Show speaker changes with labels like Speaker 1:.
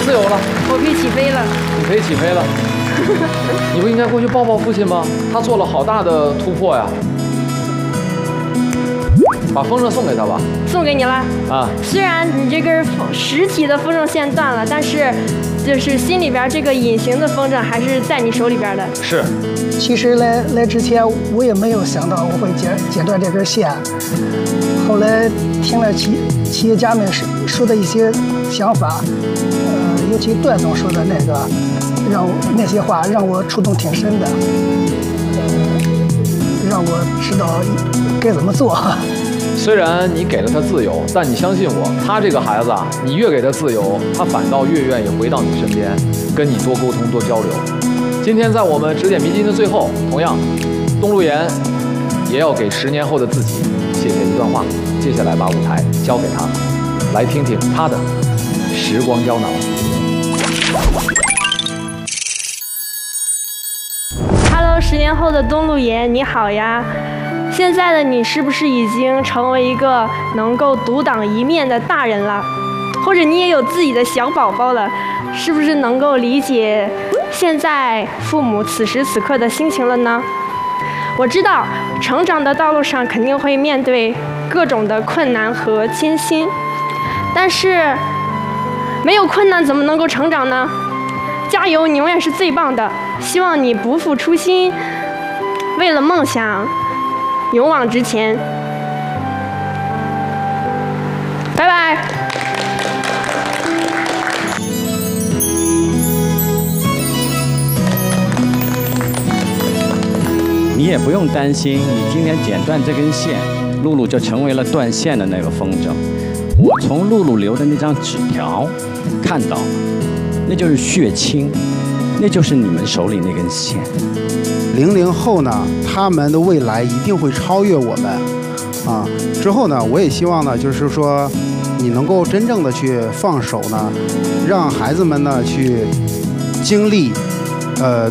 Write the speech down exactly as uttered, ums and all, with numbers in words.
Speaker 1: 自由了，
Speaker 2: 我可以起飞了。
Speaker 1: 你可以起飞了。你不应该过去抱抱父亲吗？他做了好大的突破呀！把风筝送给他吧。
Speaker 2: 送给你了。
Speaker 1: 啊，
Speaker 2: 虽然你这根实体的风筝线断了，但是就是心里边这个隐形的风筝还是在你手里边的。
Speaker 1: 是。
Speaker 3: 其实来来之前我也没有想到我会剪剪断这根线，后来听了企企业家们说的一些想法，呃，尤其段总说的那个，让那些话让我触动挺深的，呃，让我知道该怎么做。
Speaker 1: 虽然你给了他自由，但你相信我，他这个孩子啊，你越给他自由，他反倒越愿意回到你身边，跟你多沟通、多交流。今天在我们指点迷津的最后，同样，东路言也要给十年后的自己写下一段话。接下来把舞台交给他，来听听他的时光胶囊。
Speaker 2: Hello， 十年后的东路言，你好呀。现在的你是不是已经成为一个能够独当一面的大人了？或者你也有自己的小宝宝了？是不是能够理解现在父母此时此刻的心情了呢？我知道成长的道路上肯定会面对各种的困难和艰辛，但是没有困难怎么能够成长呢？加油，你永远是最棒的！希望你不负初心，为了梦想勇往直前。拜拜。
Speaker 4: 你也不用担心，你今天剪断这根线，露露就成为了断线的那个风筝。我从露露留的那张纸条看到，那就是血亲，那就是你们手里那根线。
Speaker 5: 零零后呢，他们的未来一定会超越我们，啊，之后呢，我也希望呢，就是说，你能够真正的去放手呢，让孩子们呢去经历，呃。